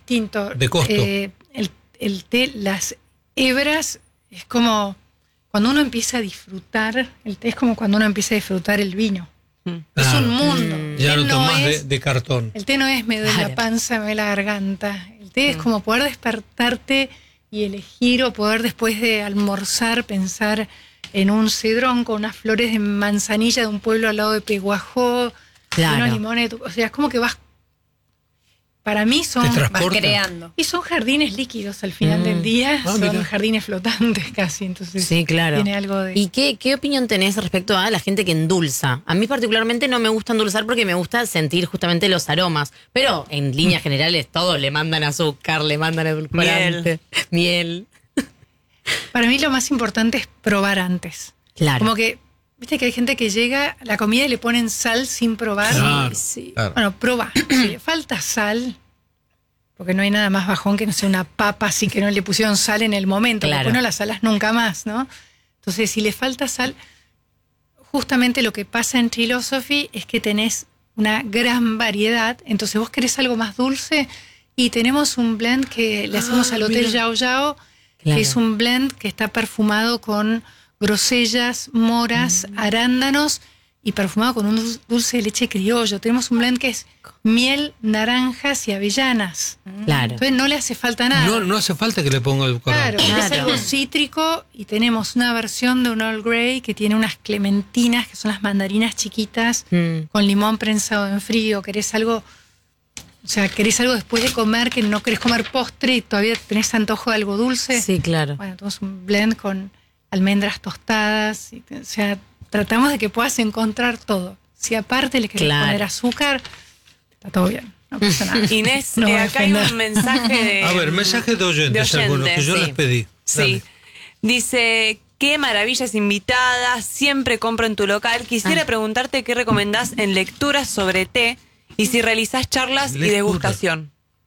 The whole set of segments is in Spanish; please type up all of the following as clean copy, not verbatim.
distinto. De costo. El té, las hebras, es como cuando uno empieza a disfrutar, el té es como cuando uno empieza a disfrutar el vino. Es un mundo. Ya El té no tomás es, de cartón. el té no es me duele la panza, me duele la garganta. El té es como poder despertarte y elegir, o poder después de almorzar pensar en un cedrón con unas flores de manzanilla de un pueblo al lado de Peguajó, unos limones, o sea, es como que vas, para mí vas creando. Y son jardines líquidos al final del día, son jardines flotantes casi, entonces sí, claro. Tiene algo de... ¿Y qué opinión tenés respecto a la gente que endulza? A mí particularmente no me gusta endulzar porque me gusta sentir justamente los aromas, pero en líneas generales todos le mandan azúcar, le mandan edulcorante, miel. Para mí lo más importante es probar antes. Claro. Como que, viste que hay gente que llega a la comida y le ponen sal sin probar. Claro, sí. claro. Bueno, proba. Si le falta sal, porque no hay nada más bajón que no sea una papa así que no le pusieron sal en el momento. Claro. Después no la salas nunca más, ¿no? Entonces, si le falta sal, justamente lo que pasa en Philosophy es que tenés una gran variedad. Entonces, vos querés algo más dulce y tenemos un blend que le hacemos al Hotel Yao Yao. Claro. Que es un blend que está perfumado con grosellas, moras, arándanos y perfumado con un dulce de leche criollo. Tenemos un blend que es miel, naranjas y avellanas. Claro. Entonces no le hace falta nada. No hace falta que le ponga el Claro, es algo cítrico, y tenemos una versión de un Earl Grey que tiene unas clementinas, que son las mandarinas chiquitas, con limón prensado en frío. Querés algo... O sea, ¿querés algo después de comer que no querés comer postre y todavía tenés antojo de algo dulce? Sí, claro. Bueno, tenemos un blend con almendras tostadas. O sea, tratamos de que puedas encontrar todo. Si aparte le querés poner azúcar, está todo bien. No pasa nada. Inés, acá hay un mensaje de... A ver, mensaje de oyentes algunos que yo les pedí. Sí. Dice... Qué maravillas invitadas, siempre compro en tu local. Quisiera preguntarte qué recomendás en lecturas sobre té y si realizás charlas y degustación.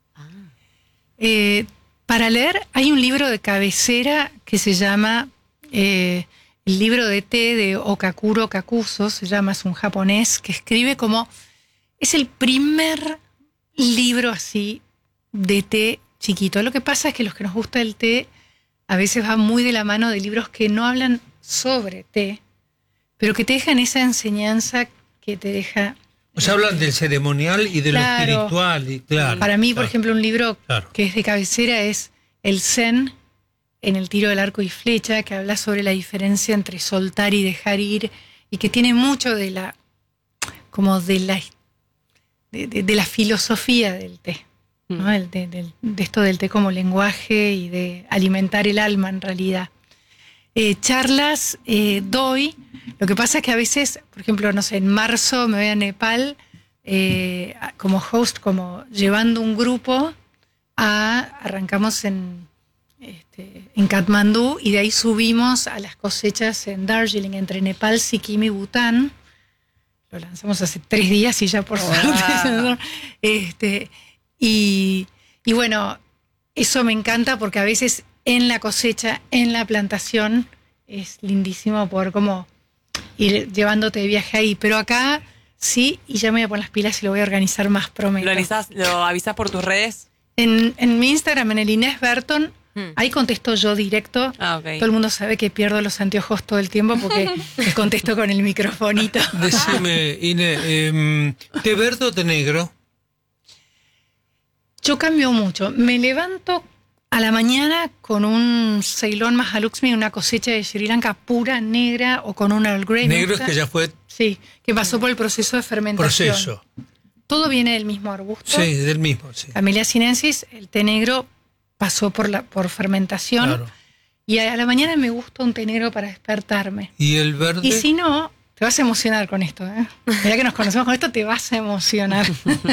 Para leer hay un libro de cabecera que se llama el libro de té de Okakuro Kakuzo, se llama, es un japonés que escribe como... Es el primer libro así de té chiquito. Lo que pasa es que los que nos gusta el té a veces va muy de la mano de libros que no hablan sobre té, pero que te dejan esa enseñanza que te deja... O sea, hablan del ceremonial y de lo espiritual. Y, para mí, por ejemplo, un libro que es de cabecera es El Zen en el tiro del arco y flecha, que habla sobre la diferencia entre soltar y dejar ir, y que tiene mucho de la filosofía del té, ¿no? De esto del té como lenguaje y de alimentar el alma en realidad. Charlas doy. Lo que pasa es que a veces, por ejemplo, no sé, en marzo me voy a Nepal como host, como llevando un grupo arrancamos en Katmandú y de ahí subimos a las cosechas en Darjeeling, entre Nepal, Sikkim y Bután. Lo lanzamos hace 3 días y ya por suerte. Y bueno, eso me encanta porque a veces en la cosecha, en la plantación, es lindísimo poder como ir llevándote de viaje ahí. Pero acá sí, y ya me voy a poner las pilas y lo voy a organizar más, prometo. ¿Lo avisás por tus redes? En mi Instagram, en el Inés Berton, ahí contesto yo directo. Okay. Todo el mundo sabe que pierdo los anteojos todo el tiempo porque les contesto con el microfonito. Decime, Inés, ¿té verde o té negro? Yo cambio mucho. Me levanto a la mañana con un Ceylon Mahalukshmi, una cosecha de Sri Lanka pura, negra, o con un Earl Grey. Negro es que ya fue... Sí, que pasó por el proceso de fermentación. Proceso. Todo viene del mismo arbusto. Sí, del mismo, sí. Camellia sinensis, el té negro pasó por fermentación. Claro. Y a la mañana me gusta un té negro para despertarme. ¿Y el verde? Y si no, te vas a emocionar con esto, ¿eh? Mirá que nos conocemos con esto, te vas a emocionar.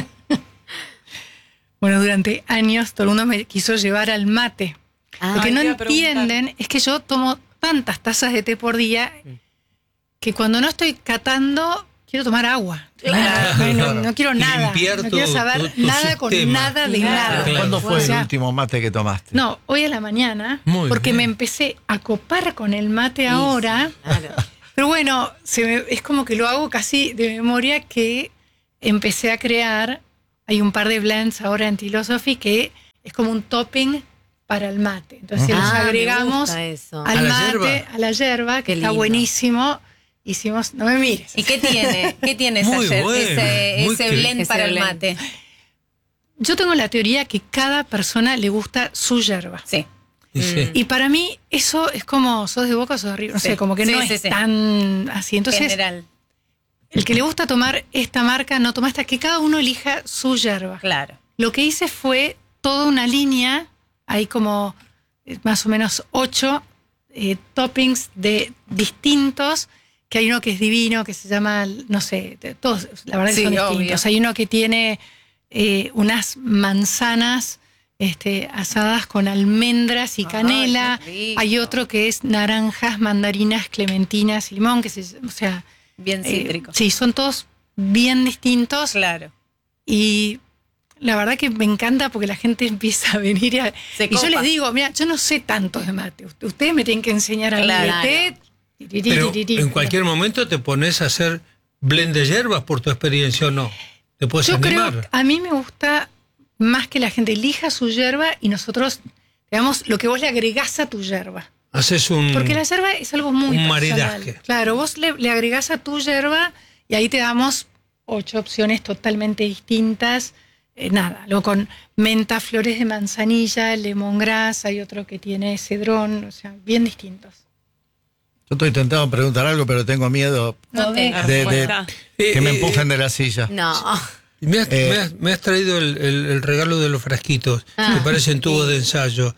Bueno, durante años todo el mundo me quiso llevar al mate. Lo que no entienden es que yo tomo tantas tazas de té por día que cuando no estoy catando, quiero tomar agua. Claro. No quiero nada. Limpiar no quiero saber tu nada sistema. con nada de nada. ¿Cuándo fue el último mate que tomaste? No, hoy a la mañana, Muy porque bien. me empecé a copar con el mate ahora. Claro. Pero bueno, es como que lo hago casi de memoria, que empecé a crear. Hay un par de blends ahora en Philosophy que es como un topping para el mate. Entonces los agregamos me gusta eso. al ¿A la mate, yerba? a la yerba, que Qué está lindo. buenísimo. Hicimos, no me mires. ¿Y qué tiene? ¿Qué tiene esa Muy bueno, muy ese cre- blend ese para el blend. mate? Yo tengo la teoría que cada persona le gusta su yerba. Sí. Y sí. Y para mí eso es como, sos de Boca o sos de River, no Sí. sé, como que Sí, no sí, es sí. tan así. Entonces, General. el que le gusta tomar esta marca, no toma esta, que cada uno elija su yerba. Claro. Lo que hice fue toda una línea, hay como más o menos 8 toppings de distintos, que hay uno que es divino, que se llama, no sé, todos, la verdad que Sí, son obvio. distintos. Hay uno que tiene unas manzanas asadas con almendras y Ay, canela. qué rico. Hay otro que es naranjas, mandarinas, clementinas y limón, o sea, Bien cítrico. sí, son todos bien distintos. Claro. Y la verdad que me encanta porque la gente empieza a venir Se y yo copa. les digo, mira, yo no sé tanto de mate. Ustedes me tienen que enseñar algo Claro. de té. Pero en cualquier momento te pones a hacer blend de hierbas por tu experiencia o no. ¿Te puedes Yo creo, animar? a mí me gusta más que la gente elija su yerba y nosotros, digamos, lo que vos le agregás a tu yerba. Haces un... Porque la yerba es algo muy Un personal. maridaje. Claro, vos le agregás a tu yerba y ahí te damos 8 opciones totalmente distintas. Nada, luego con menta, flores de manzanilla, lemongrass, hay otro que tiene cedrón, o sea, bien distintos. Yo estoy tentado a preguntar algo, pero tengo miedo No te que me empujen de la silla. No. Me has traído el regalo de los frasquitos, que parecen tubos de ensayo.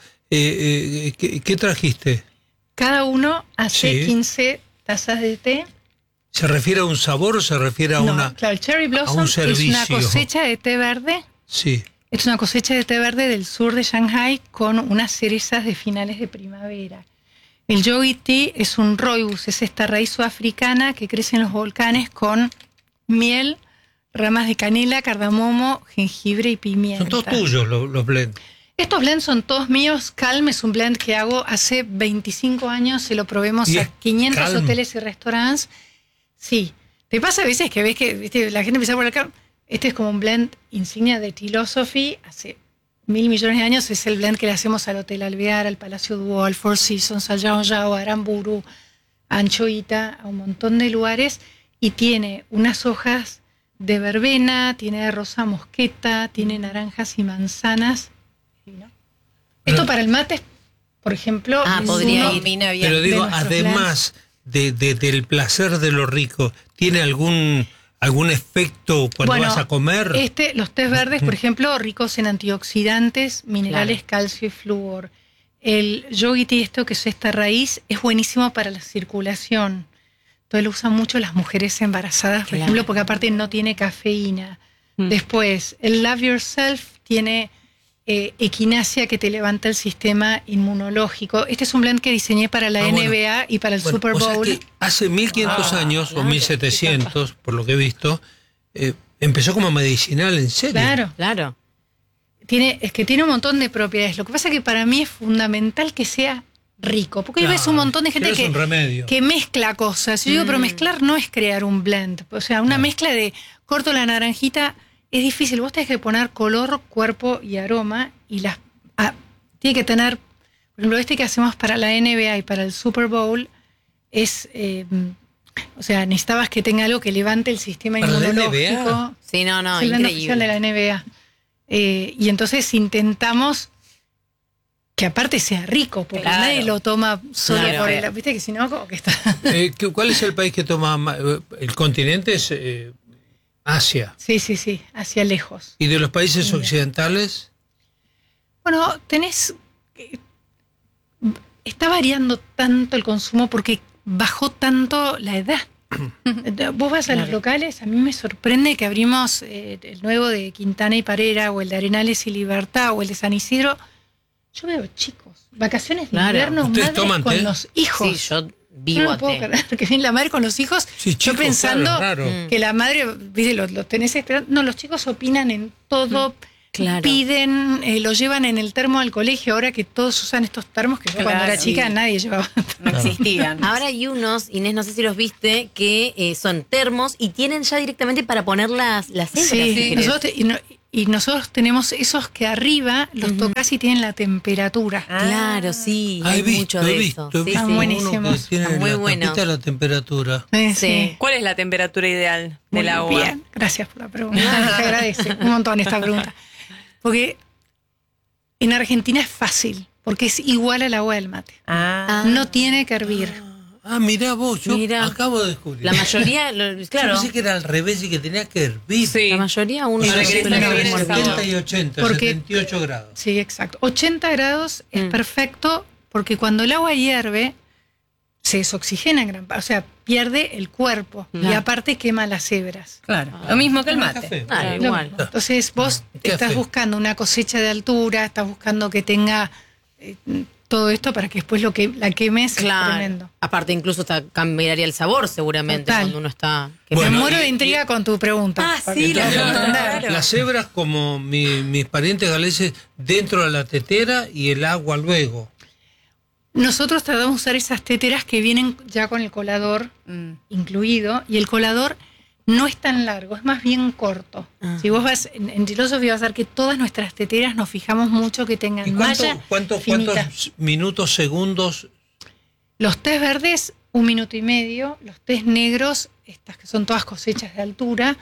¿Qué trajiste? Cada uno hace Sí. 15 tazas de té. ¿Se refiere a un sabor o se refiere a No, una...? claro, el Cherry Blossom es servicio. una cosecha de té verde. Sí. Es una cosecha de té verde del sur de Shanghai con unas cerezas de finales de primavera. El Yogi Tea es un rooibos, es esta raíz sudafricana que crece en los volcanes con miel, ramas de canela, cardamomo, jengibre y pimienta. Son todos tuyos los blends. Estos blends son todos míos. Calm es un blend que hago hace 25 años, se lo probemos Y a es 500 Calm. hoteles y restaurantes. Sí, te pasa a veces que ves que ¿viste? La gente empieza por acá. Este es como un blend insignia de Philosophy, hace 1.000 millones de años. Es el blend que le hacemos al Hotel Alvear, al Palacio Duomo, al Four Seasons, al Yao Yao, a Aramburu, a Anchoita, a un montón de lugares. Y tiene unas hojas de verbena, tiene de rosa mosqueta, tiene naranjas y manzanas. ¿No? Esto para el mate, por ejemplo, es podría uno- ir. Combina bien. Pero digo, nuestros además del placer de lo rico, ¿tiene algún efecto cuando Bueno, vas a comer? Los tés verdes, por ejemplo, ricos en antioxidantes, minerales, calcio y flúor. El yogi tea, esto que es esta raíz, es buenísimo para la circulación. Entonces lo usan mucho las mujeres embarazadas, por ejemplo, porque aparte no tiene cafeína. Después, el Love Yourself tiene equinacia que te levanta el sistema inmunológico. Este es un blend que diseñé para la bueno. NBA y para el Bueno, Super o sea Bowl. que hace 1500 años, o 1700, por lo que he visto, empezó como medicinal, en serio. Claro. Claro. Es que tiene un montón de propiedades. Lo que pasa es que para mí es fundamental que sea rico, porque hoy Claro, ves un montón de gente es un remedio. que mezcla cosas. Yo digo, pero mezclar no es crear un blend. O sea, una mezcla de corto la naranjita es difícil. Vos tenés que poner color, cuerpo y aroma y tiene que tener, por ejemplo, este que hacemos para la NBA y para el Super Bowl es, o sea, necesitabas que tenga algo que levante el sistema ¿Para la inmunológico. NBA? Sí, no, Es el blend oficial de increíble. la NBA. Y entonces intentamos que aparte sea rico, porque Claro. nadie lo toma solo Claro. por el... Viste que si no, como que está... ¿Cuál es el país que toma más? El continente es Asia. Sí, hacia lejos. ¿Y de los países occidentales? Bueno, está variando tanto el consumo porque bajó tanto la edad. Vos vas a los locales, a mí me sorprende que abrimos el nuevo de Quintana y Parera o el de Arenales y Libertad o el de San Isidro. Yo veo chicos, vacaciones de Claro. invierno, ¿Ustedes madres toman con té? los hijos. Sí, yo No vivo lo a puedo té. creer, que viene la madre con los hijos. Sí, yo chicos, pensando claro, raro. que la madre, viste, los tenés esperando. No, los chicos opinan en todo, Claro. piden, lo llevan en el termo al colegio. Ahora que todos usan estos termos, que yo cuando Claro, era chica sí. nadie llevaba. No existían. Ahora hay unos, Inés, no sé si los viste, que son termos y tienen ya directamente para poner las hebras. si Sí, querés. nosotros, y nosotros tenemos esos que arriba los tocas y tienen la temperatura. Claro, sí, hay mucho he de visto, eso. he Sí, visto sí. buenísimo. uno que tiene Está muy la bueno. tapita de la temperatura. Sí. ¿Cuál es la temperatura ideal Muy del agua? bien, gracias por la pregunta. Te agradece un montón esta pregunta. Porque en Argentina es fácil, porque es igual al agua del mate. No tiene que hervir. Mirá vos, yo Mirá. acabo de descubrir. La mayoría, Yo claro, pensé que era al revés y que tenía que hervir. Sí. la mayoría uno Para lo que suele tenga hacer bien el hervir. sabor. 70 y 80, Porque- 78 grados. Sí, exacto. 80 grados es perfecto porque cuando el agua hierve, se desoxigena en gran parte, o sea, pierde el cuerpo y aparte quema las hebras. Claro. Lo mismo que el Tomá mate. café. Claro, Lo igual. mismo. Entonces vos ¿Qué estás hace? buscando una cosecha de altura, estás buscando que tenga todo esto para que después lo que la quemes es Claro. tremendo. Aparte, incluso hasta cambiaría el sabor, seguramente, Total. cuando uno está. Bueno, Me muero de y- intriga con tu pregunta. sí, Porque- claro. Las hebras, como mis parientes galeses, dentro de la tetera y el agua luego. Nosotros tratamos de usar esas teteras que vienen ya con el colador incluido, y el colador no es tan largo, es más bien corto. Si vos vas en Philosophy vas a ver que todas nuestras teteras nos fijamos mucho que tengan ¿Y malla cuántos finita. minutos, segundos? Los tés verdes, 1 minuto y medio. Los tés negros, estas que son todas cosechas de altura,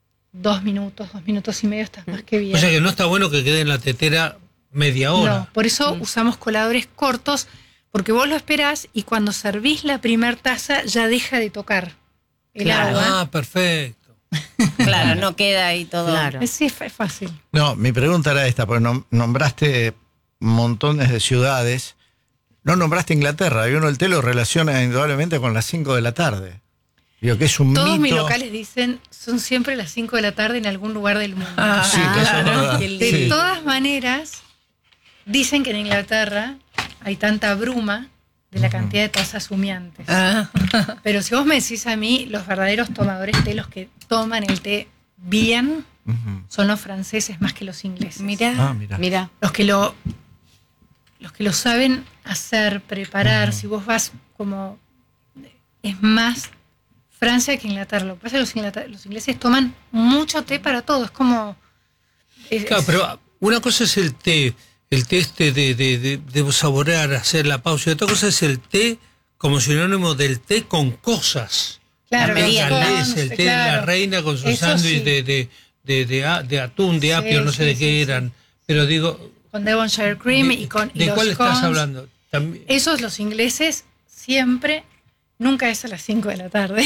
2 minutos, 2 minutos y medio, estás más que bien. O sea que no está bueno que quede en la tetera media hora. No, por eso usamos coladores cortos, porque vos lo esperás y cuando servís la primer taza ya deja de tocar el Claro. agua. Ah, perfecto. Claro, no queda ahí todo. Claro. Sí, es fácil. No, mi pregunta era esta, porque nombraste montones de ciudades. No nombraste Inglaterra, y uno el té lo relaciona indudablemente con las 5 de la tarde. Digo que es un Todos mis mito. locales dicen, son siempre las 5 de la tarde en algún lugar del mundo. Sí, que eso es verdad. De Sí. todas maneras, dicen que en Inglaterra hay tanta bruma de la cantidad de tazas humeantes. Pero si vos me decís a mí, los verdaderos tomadores de té, los que toman el té bien, Ujú. son los franceses más que los ingleses. Mirá. Mira. Mira. Los que lo saben hacer, preparar, si vos vas como... Es más Francia que Inglaterra. Lo que pasa es que los ingleses toman mucho té para todo. Es como... Claro, pero una cosa es el té este de saborear, hacer la pausa, y otra cosa es el té como sinónimo del té con cosas. Claro, El merienda. galés, el té de la reina con su Eso sándwich sí. de atún, de apio, no sé de qué eran. Pero digo, Con Devonshire Cream y con... y ¿de los cuál estás scones. hablando? También, Esos los ingleses siempre, nunca es a las 5 de la tarde,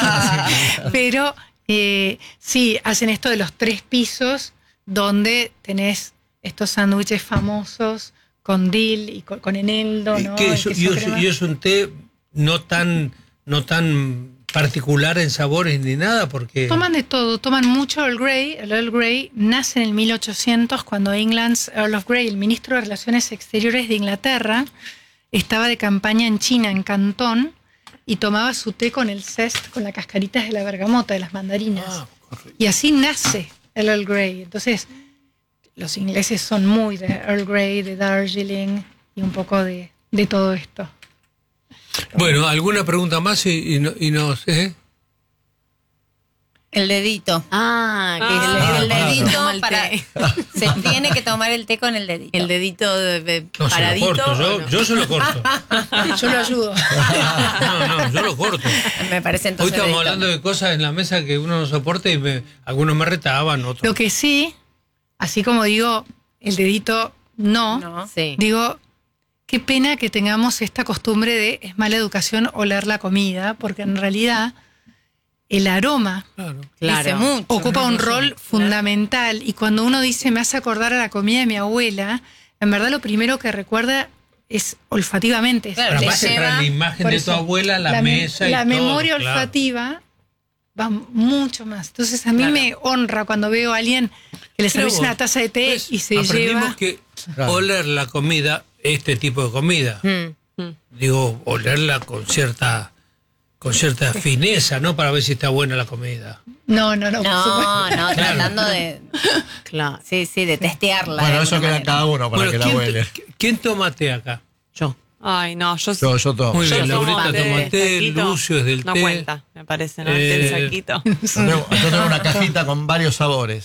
pero sí, hacen esto de los 3 pisos, donde tenés estos sándwiches famosos con dill y con eneldo, ¿no? ¿qué El es? queso crema. Y es un té no tan particular en sabores ni nada, porque... Toman de todo, toman mucho Earl Grey. El Earl Grey nace en el 1800 cuando England's Earl of Grey, el ministro de Relaciones Exteriores de Inglaterra, estaba de campaña en China, en Cantón, y tomaba su té con el zest, con las cascaritas de la bergamota, de las mandarinas. Ah, correcto. Y así nace el Earl Grey. Entonces, los ingleses son muy de Earl Grey, de Darjeeling y un poco de todo esto. Bueno, ¿alguna pregunta más y nos... El dedito. Que El dedito toma el para... té. Se tiene que tomar el té con el dedito. El dedito No, se lo paradito. corto, ¿o no? yo se lo corto. Yo lo ayudo. No, yo lo corto. Me parece Hoy entonces estamos dedito. hablando de cosas en la mesa que uno no soporta y algunos me retaban, otros... Lo que sí, así como digo, el dedito no. Sí. Digo, qué pena que tengamos esta costumbre de es mala educación oler la comida, porque en realidad el aroma Claro. Claro. Dice mucho. ocupa un rol fundamental, y cuando uno dice me hace acordar a la comida de mi abuela, en verdad lo primero que recuerda es olfativamente. es- Claro, Pero te además se lleva- trae la imagen por de tu eso, abuela, la me- mesa y la todo. memoria claro. olfativa va mucho más. Entonces a mí me honra cuando veo a alguien que le servís Pero una taza de té pues, y se aprendimos lleva... que Claro. oler la comida, este tipo de comida, digo, olerla con cierta fineza, ¿no? Para ver si está buena la comida. No, por supuesto. No, tratando de... Claro. Sí, de testearla. Bueno, de eso alguna queda manera. cada uno para Bueno, que la huele. ¿quién toma té acá? Yo. Ay, no, yo Yo tomo. Muy yo bien, tomo Laurita té toma de té, saquito. Lucio es del no té. cuenta, me parece, ¿no? El té de saquito. Yo tengo una cajita con varios sabores.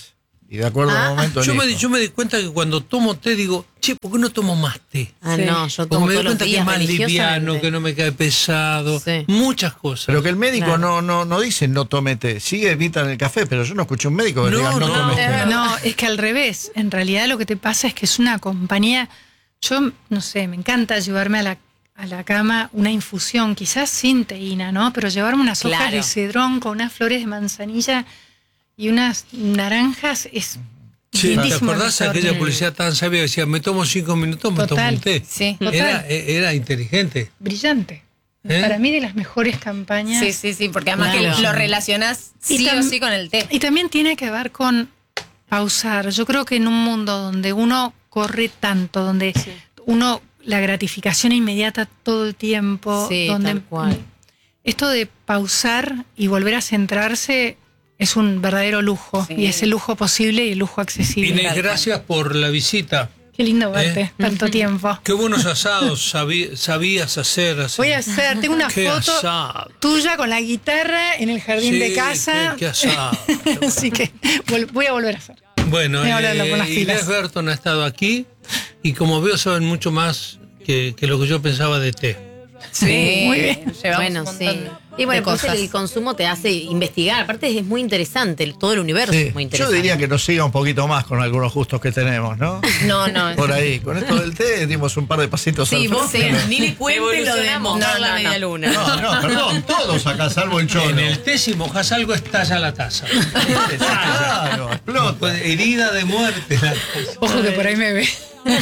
Y de acuerdo al momento Yo elijo. me di cuenta que cuando tomo té digo, che, ¿por qué no tomo más té? Ah, no, yo Porque tomo me doy todos los cuenta que es días más liviano, religiosamente. que no me cae pesado, Sí. muchas cosas. Pero que el médico Claro. no dice no tome té. Sí evitan el café, pero yo no escuché un médico que No, diga no no, tome es té. verdad. No, es que al revés. En realidad lo que te pasa es que es una compañía. Yo, no sé, me encanta llevarme a la cama una infusión, quizás sin teína, ¿no? Pero llevarme unas hojas Claro. de cedrón con unas flores de manzanilla y unas naranjas es Sí, ¿te lindísimo acordás el aquella resort. publicidad tan sabia que decía, me tomo 5 minutos, me tomo Total. un té? Sí. Total. Era inteligente. Brillante. ¿Eh? Para mí de las mejores campañas. Sí, porque además Claro. que lo relacionas Y sí o tam- sí con el té. Y también tiene que ver con pausar. Yo creo que en un mundo donde uno corre tanto, donde uno la gratificación inmediata todo el tiempo, Sí, donde tal cual. esto de pausar y volver a centrarse es un verdadero lujo. Sí. Y es el lujo posible y el lujo accesible. Inés, gracias por la visita. Qué lindo verte tanto tiempo. Qué buenos asados sabías hacer. Así. Voy a hacer, tengo una Qué foto asado. tuya con la guitarra en el jardín Sí, de casa. qué asado. Así que voy a volver a hacer. Bueno, Estoy hablando con las Inés filas. Berton ha estado aquí y como veo saben mucho más que lo que yo pensaba de té. Sí, muy bien. Llevamos Bueno, un sí. montón Y bueno, de pues cosas. el consumo te hace investigar. Aparte es muy interesante, todo el universo Sí. es muy Yo interesante. diría que nos siga un poquito más con algunos gustos que tenemos, ¿no? No. Por ahí. Con esto del té dimos un par de pasitos Sí, al vos frente. ni le cuentes lo de Evolucionamos. mojar la No. media luna. No, perdón, todos acá, salvo el cholo. En el té si mojas algo estalla la taza. Claro, explota. Herida de muerte la taza. Ojo que por ahí me ve.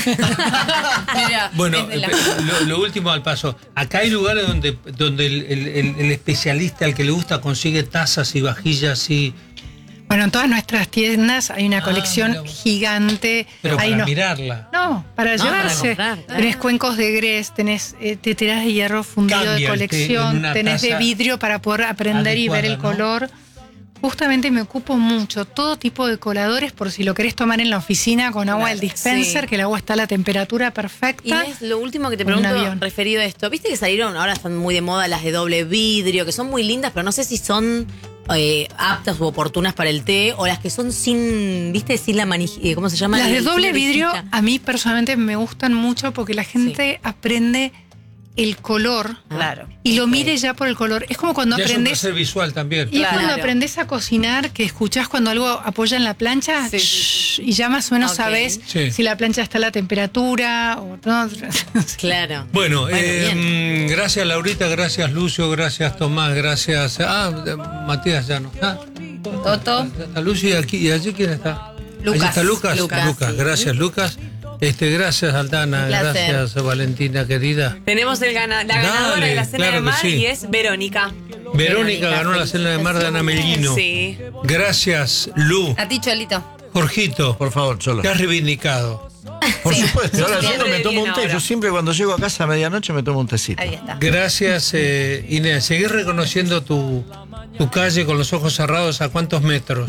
Mira, Bueno, desde la- lo último al paso. Acá hay lugares donde el especialista, al que le gusta, consigue tazas y vajillas y... Bueno, en todas nuestras tiendas hay una colección mira vos. gigante. Pero Hay para unos- mirarla. No, para No, llevarse. para comprar. Tenés cuencos de grés, tenés teteras de hierro fundido Cambia de el té en colección, una tenés de taza vidrio para poder aprender y ver el adecuada, ¿no? color. Justamente me ocupo mucho todo tipo de coladores por si lo querés tomar en la oficina con agua del dispenser, sí. que el agua está a la temperatura perfecta. Inés, lo último que te Con un pregunto avión. referido a esto. Viste que salieron, ahora están muy de moda las de doble vidrio, que son muy lindas, pero no sé si son aptas u oportunas para el té, o las que son sin, viste, sin la manijita, ¿cómo se llama? Las de Sin doble la vidrio rejita. a mí personalmente me gustan mucho porque la gente aprende el color Claro. y lo mire ya por el color. Es como cuando Ya es un aprendes. placer visual también. Y es Claro. cuando aprendes a cocinar, que escuchás cuando algo apoya en la plancha Sí, sí, shh, y ya más o menos Ok. sabés Sí. si la plancha está a la temperatura o no. Claro. Bueno, bien. gracias Laurita, gracias Lucio, gracias Tomás, gracias... Matías ya no está. Toto. Está Lucio y aquí, y allí quién está. Lucas. Allí está Lucas. Lucas, sí. Gracias Lucas. Gracias Aldana, Un placer. gracias Valentina querida. Tenemos la ganadora Dale, de la cena claro de que mar sí. y es Verónica. Verónica ganó la cena de mar de Ana Melino. Sí. Gracias Lu, A ti, Cholito. Jorgito, Por favor, cholo. te has reivindicado. Por supuesto, ahora yo no me Siempre tomo un bien té. ahora. Yo siempre cuando llego a casa a medianoche me tomo un tecito. Ahí está. Gracias Inés. Seguir reconociendo tu calle con los ojos cerrados a cuántos metros.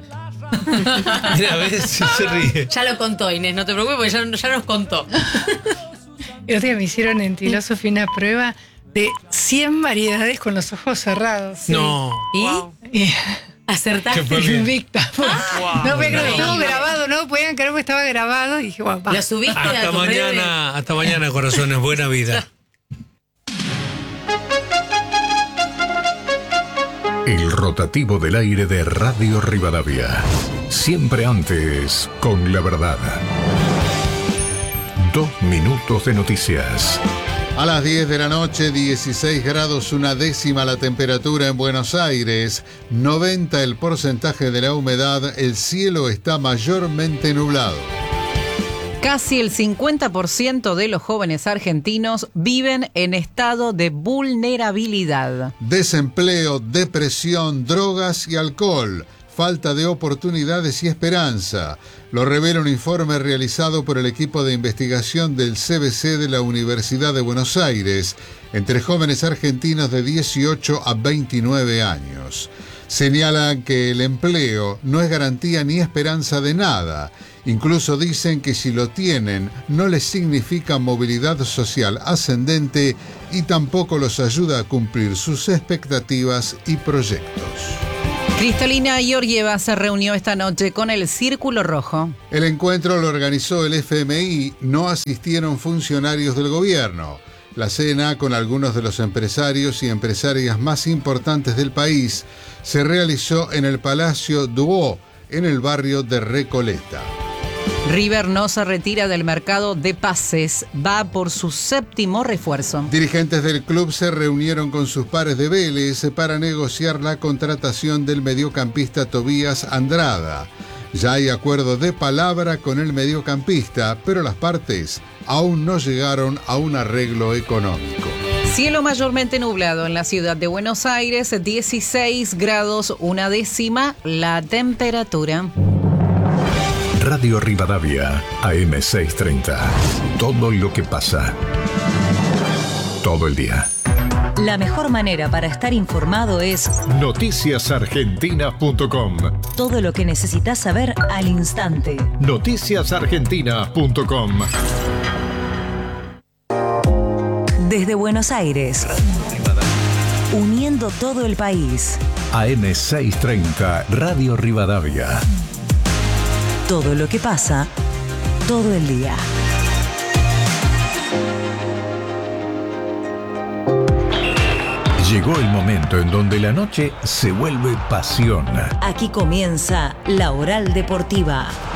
Mira, ves si se ríe. Ya lo contó Inés, no te preocupes, porque ya nos contó. El otro día me hicieron en Philosophy una prueba de 100 variedades con los ojos cerrados. Sí. No. ¿Y? Y ¿Acertaste? Qué bien. invicta. No me creo que estuvo Increíble. grabado, no podían creer que estaba grabado. Y dije, bueno, va. Lo subiste a Hasta tu breve- mañana, corazones. Buena vida. El rotativo del aire de Radio Rivadavia. Siempre antes, con la verdad. 2 minutos de noticias. A las 10 de la noche, 16 grados 1/10 la temperatura en Buenos Aires, 90 el porcentaje de la humedad, el cielo está mayormente nublado. Casi el 50% de los jóvenes argentinos viven en estado de vulnerabilidad. Desempleo, depresión, drogas y alcohol, falta de oportunidades y esperanza. Lo revela un informe realizado por el equipo de investigación del CBC de la Universidad de Buenos Aires, entre jóvenes argentinos de 18 a 29 años. Señalan que el empleo no es garantía ni esperanza de nada. Incluso dicen que si lo tienen, no les significa movilidad social ascendente y tampoco los ayuda a cumplir sus expectativas y proyectos. Cristalina Georgieva se reunió esta noche con el Círculo Rojo. El encuentro lo organizó el FMI, no asistieron funcionarios del gobierno. La cena, con algunos de los empresarios y empresarias más importantes del país, se realizó en el Palacio Duo, en el barrio de Recoleta. River no se retira del mercado de pases, va por su 7º refuerzo. Dirigentes del club se reunieron con sus pares de Vélez para negociar la contratación del mediocampista Tobías Andrada. Ya hay acuerdo de palabra con el mediocampista, pero las partes aún no llegaron a un arreglo económico. Cielo mayormente nublado en la ciudad de Buenos Aires, 16 grados 1/10 la temperatura. Radio Rivadavia, AM630. Todo lo que pasa. Todo el día. La mejor manera para estar informado es noticiasargentina.com. todo lo que necesitas saber al instante. Noticiasargentina.com. Desde Buenos Aires, uniendo todo el país. AM630, Radio Rivadavia. Todo lo que pasa, todo el día. Llegó el momento en donde la noche se vuelve pasión. Aquí comienza La Oral Deportiva.